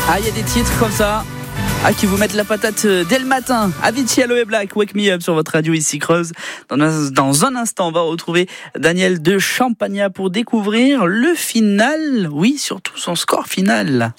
Ah, il y a des titres comme ça qui vous mettent la patate dès le matin. Avicii, Aloe Black, Wake Me Up sur votre radio ici Creuse. Dans un instant, on va retrouver Daniel de Champagnat pour découvrir le final. Oui, surtout son score final.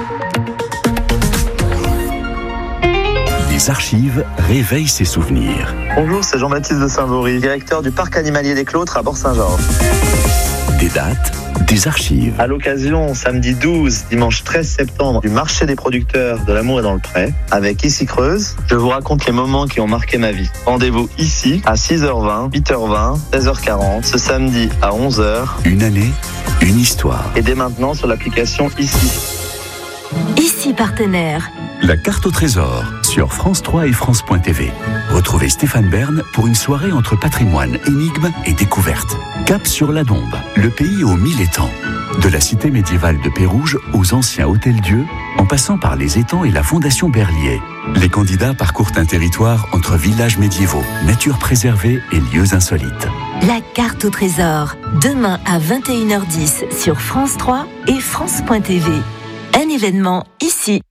Les archives réveillent ses souvenirs. Bonjour, c'est Jean-Baptiste de Saint-Vaury, directeur du parc animalier des Clôtres à Bort-Saint-Georges. Des dates, des archives. À l'occasion, samedi 12, dimanche 13 septembre, du marché des producteurs de l'amour et dans le pré, avec Ici Creuse, je vous raconte les moments qui ont marqué ma vie. Rendez-vous ici à 6h20, 8h20, 16h40, ce samedi à 11h. Une année, une histoire. Et dès maintenant sur l'application Ici. Ici partenaire. La carte au trésor sur France 3 et France.tv. Retrouvez Stéphane Bern pour une soirée entre patrimoine, énigmes et découvertes. Cap sur la Dombe, le pays aux 1000 étangs. De la cité médiévale de Pérouge aux anciens hôtels-dieux, en passant par les étangs et la fondation Berlier. Les candidats parcourent un territoire entre villages médiévaux, nature préservée et lieux insolites. La carte au trésor, demain à 21h10 sur France 3 et France.tv. Un événement ici.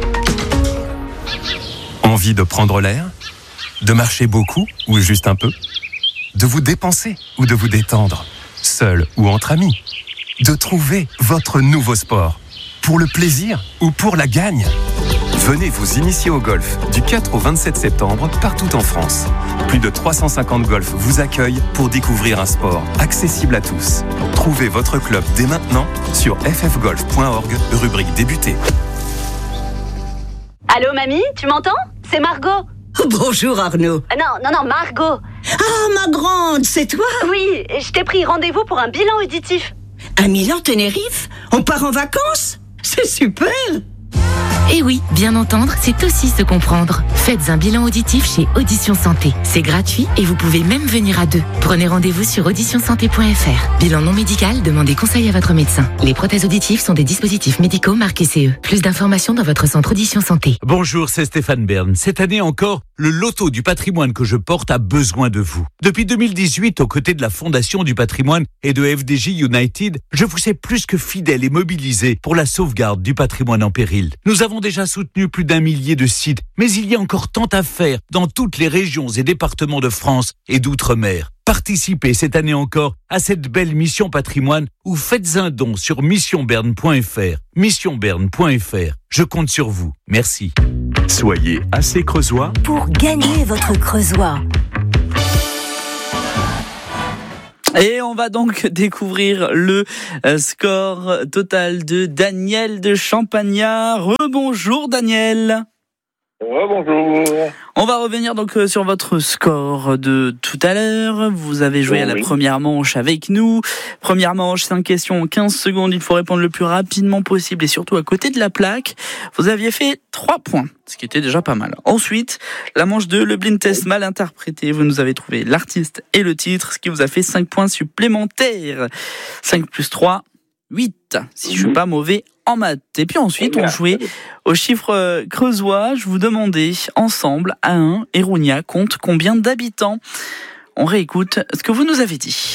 Envie de prendre l'air ? De marcher beaucoup ou juste un peu ? De vous dépenser ou de vous détendre ? Seul ou entre amis ? De trouver votre nouveau sport ? Pour le plaisir ou pour la gagne ? Venez vous initier au golf du 4 au 27 septembre partout en France. Plus de 350 golfs vous accueillent pour découvrir un sport accessible à tous. Trouvez votre club dès maintenant sur ffgolf.org, rubrique débuter. Allô mamie, tu m'entends ? C'est Margot. Bonjour Arnaud. Non, Margot. Ah, ma grande, c'est toi ? Oui, je t'ai pris rendez-vous pour un bilan auditif. À Milan-Tenerife ? On part en vacances ? C'est super ! Et oui, bien entendre, c'est aussi se comprendre. Faites un bilan auditif chez Audition Santé. C'est gratuit et vous pouvez même venir à deux. Prenez rendez-vous sur auditionsanté.fr. Bilan non médical, demandez conseil à votre médecin. Les prothèses auditives sont des dispositifs médicaux marqués CE. Plus d'informations dans votre centre Audition Santé. Bonjour, c'est Stéphane Bern. Cette année encore, le loto du patrimoine que je porte a besoin de vous. Depuis 2018, aux côtés de la Fondation du patrimoine et de FDJ United, je vous sais plus que fidèle et mobilisé pour la sauvegarde du patrimoine en péril. Nous avons déjà soutenu plus d'1 millier de sites, mais il y a encore tant à faire dans toutes les régions et départements de France et d'outre-mer. Participez cette année encore à cette belle mission patrimoine ou faites un don sur missionberne.fr. Missionberne.fr. Je compte sur vous. Merci. Soyez assez creusois Pour gagner votre creusois. Et on va donc découvrir le score total de Daniel de Champagnat. Rebonjour Daniel. Bonjour. On va revenir donc sur votre score de tout à l'heure. Vous avez joué à la première manche avec nous. Première manche, 5 questions en 15 secondes. Il faut répondre le plus rapidement possible et surtout à côté de la plaque. Vous aviez fait 3 points, ce qui était déjà pas mal. Ensuite, la manche 2, le blind test mal interprété. Vous nous avez trouvé l'artiste et le titre, ce qui vous a fait 5 points supplémentaires. 5 plus 3, 8. Si je suis pas mauvais en maths. Et puis ensuite, on jouait au chiffre creusois. Je vous demandais ensemble, à 1, Hérounia compte combien d'habitants ? On réécoute ce que vous nous avez dit.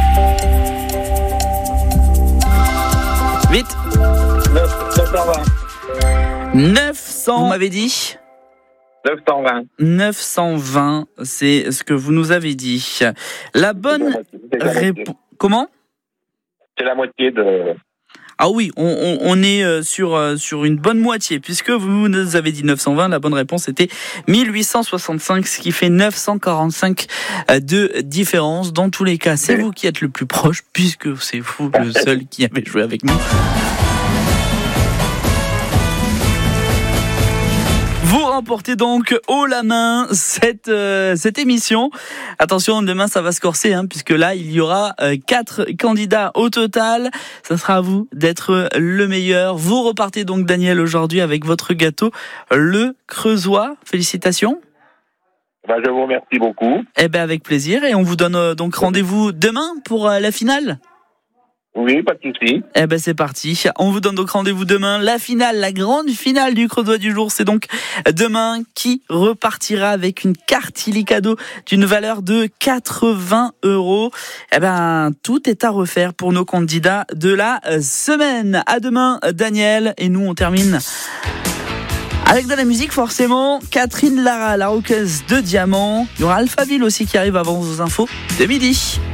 Vite. 920. 900, vous m'avez dit ? 920. 920, c'est ce que vous nous avez dit. La bonne réponse... Comment ? C'est la moitié de... Ah oui, on est sur une bonne moitié, puisque vous nous avez dit 920, la bonne réponse était 1865, ce qui fait 945 de différence. Dans tous les cas, c'est vous qui êtes le plus proche, puisque c'est vous le seul qui avez joué avec nous. Vous remportez donc haut la main cette émission. Attention, demain ça va se corser, puisque là il y aura 4 candidats au total. Ça sera à vous d'être le meilleur. Vous repartez donc Daniel aujourd'hui avec votre gâteau, le Creusois. Félicitations. Je vous remercie beaucoup. Avec plaisir, et on vous donne donc rendez-vous demain pour la finale. Oui, pas de souci. Eh ben c'est parti. On vous donne donc rendez-vous demain. La finale, la grande finale du Creux-Doigt du jour, c'est donc demain. Qui repartira avec une carte illicadeau d'une valeur de 80 €. Eh ben tout est à refaire pour nos candidats de la semaine. À demain, Daniel. Et nous, on termine avec de la musique, forcément. Catherine Lara, la rockeuse de Diamant. Il y aura Alphaville aussi qui arrive avant vos infos de midi.